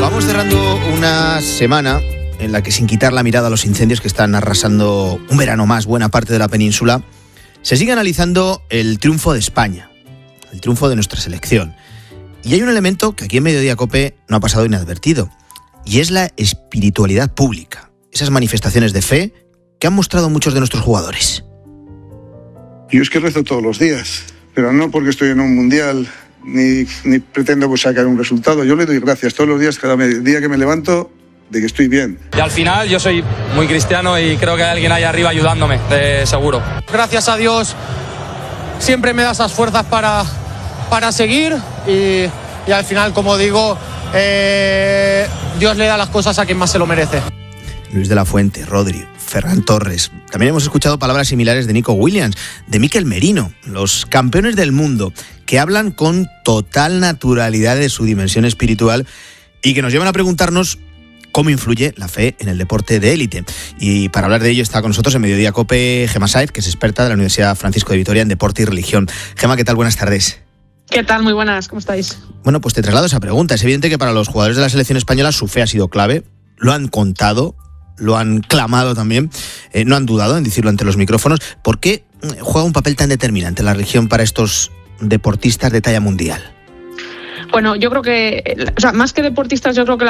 Vamos cerrando una semana en la que, sin quitar la mirada a los incendios que están arrasando un verano más buena parte de la península, se sigue analizando el triunfo de España, el triunfo de nuestra selección. Y hay un elemento que aquí en Mediodía COPE no ha pasado inadvertido, y es la espiritualidad pública, esas manifestaciones de fe que han mostrado muchos de nuestros jugadores. Yo es que rezo todos los días, pero no porque estoy en un mundial ni pretendo sacar un resultado. Yo le doy gracias todos los días, cada día que me levanto, de que estoy bien. Y al final yo soy muy cristiano y creo que hay alguien ahí arriba ayudándome, seguro. Gracias a Dios siempre me da esas fuerzas para seguir y al final, como digo, Dios le da las cosas a quien más se lo merece. Luis de la Fuente, Rodri, Ferran Torres. También hemos escuchado palabras similares de Nico Williams, de Mikel Merino, los campeones del mundo, que hablan con total naturalidad de su dimensión espiritual y que nos llevan a preguntarnos cómo influye la fe en el deporte de élite. Y para hablar de ello está con nosotros en Mediodía COPE Gemma Saez, que es experta de la Universidad Francisco de Vitoria en deporte y religión. Gemma, ¿qué tal? Buenas tardes. ¿Qué tal? Muy buenas, ¿cómo estáis? Bueno, pues te traslado esa pregunta. Es evidente que para los jugadores de la selección española su fe ha sido clave, lo han contado, lo han clamado también, no han dudado en decirlo ante los micrófonos. ¿Por qué juega un papel tan determinante la religión para estos deportistas de talla mundial? Bueno, yo creo que, más que deportistas, yo creo que la